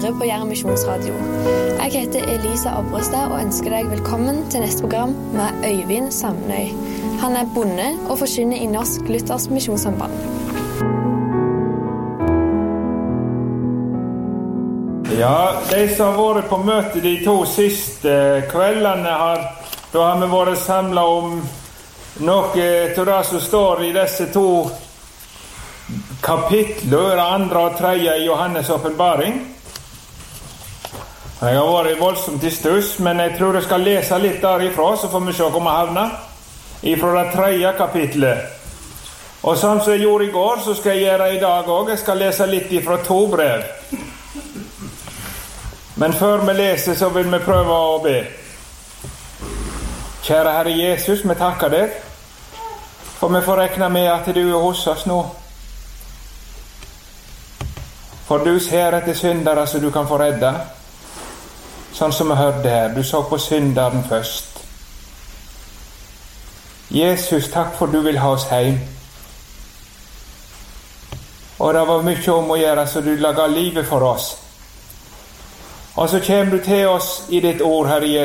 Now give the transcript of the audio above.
hører på Jæren Misjonsradio. Jeg heter Elisa Abrestad og ønsker deg velkommen til neste program med Øyvind Samnøy. Han er bonde og forkynner i Norsk Luthersk Misjonssamband. Ja, de som har vært på møte de 2 siste kveldene da har vi vært samlet om noe til det som står i disse 2 kapitler, 2. og 3. i Johannes åpenbaring. Jeg har vært voldsomt i stuss, men jeg tror jeg skal lese litt derifra, så får vi se hvor vi havner. Ifra det 3. kapitlet. Og som jeg gjorde i går, så skal jeg gjøre i dag også. Jeg skal lese litt ifra 2 brev. Men før vi leser, så vil vi prøve å be. Kjære Herre Jesus, vi takker deg, for vi får rekne med at du er hos oss nå. For du ser etter syndere så du kan få redde. Sånn som vi hørte her, du så på synderen først. Jesus, takk for du vil ha oss hjem. Og det var mye om å gjøre, så du laget livet for oss. Og så kommer du til oss i ditt ord, Herre Jesus.